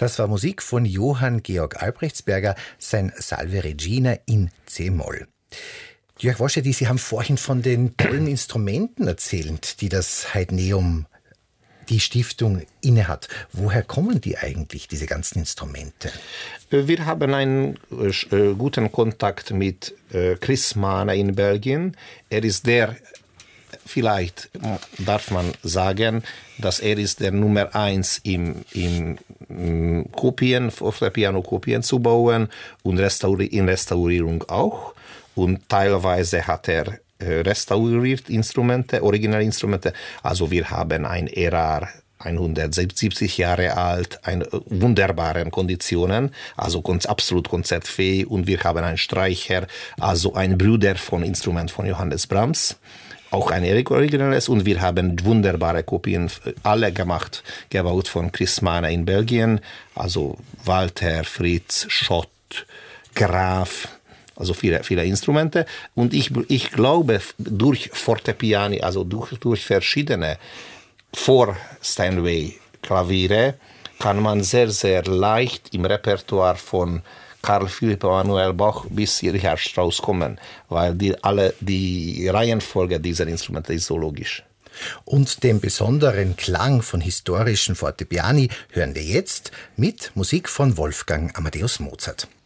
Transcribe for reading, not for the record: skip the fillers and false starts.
Das war Musik von Johann Georg Albrechtsberger, sein Salve Regina in C-Moll. Jörg Woschedy, Sie haben vorhin von den tollen Instrumenten erzählt, die das Haidneum, die Stiftung innehat. Woher kommen die eigentlich, diese ganzen Instrumente? Wir haben einen guten Kontakt mit Chris Mahner in Belgien. Er ist vielleicht darf man sagen, dass er ist der Nummer 1 im Kopien, Fortepiano-Kopien zu bauen und in Restaurierung auch. Und teilweise hat er restauriert Instrumente, Originalinstrumente. Also wir haben ein Erard 170 Jahre alt, in wunderbaren Konditionen, also absolut konzertfähig. Und wir haben einen Streicher, also ein Bruder von Instrument von Johannes Brahms, auch ein originales. Und wir haben wunderbare Kopien, alle gebaut von Chris Mahner in Belgien, also Walter, Fritz, Schott, Graf, also viele Instrumente. Und ich glaube, durch Fortepiani, also durch verschiedene Steinway-Klaviere, kann man sehr, sehr leicht im Repertoire von Karl Philipp Emanuel Bach bis Richard Strauss kommen, weil die Reihenfolge dieser Instrumente ist so logisch. Und den besonderen Klang von historischen Fortepiani hören wir jetzt mit Musik von Wolfgang Amadeus Mozart.